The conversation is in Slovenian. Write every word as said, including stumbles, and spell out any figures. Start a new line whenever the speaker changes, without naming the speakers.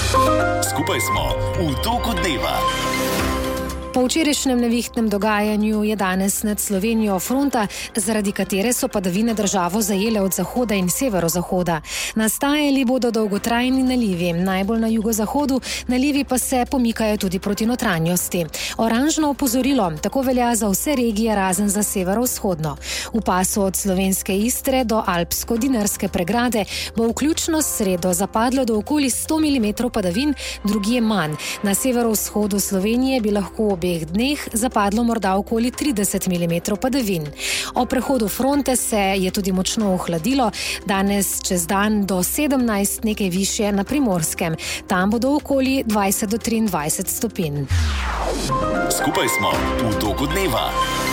Skupaj smo v toku dneva.
Po včerajšnjem nevihtnem dogajanju je danes nad Slovenijo fronta, zaradi katere so padavine državo zajele od zahoda in severozahoda. Nastajali bodo dolgotrajni nalivi, najbolj na jugozahodu, nalivi pa se pomikajo tudi proti notranjosti. Oranžno opozorilo tako velja za vse regije razen za severovzhodno. V pasu od slovenske Istre do alpsko-dinarske pregrade bo vključno s sredo zapadlo do okoli sto milimetrov padavin, drugje manj. Na severovzhodu Slovenije bi lahko obeh dneh zapadlo morda okoli trideset milimetrov padavin. O prehodu fronte se je tudi močno ohladilo, danes čez dan do sedemnajst, nekaj višje na Primorskem. Tam bodo okoli dvajset do triindvajset stopinj.
Skupaj smo v toku dneva.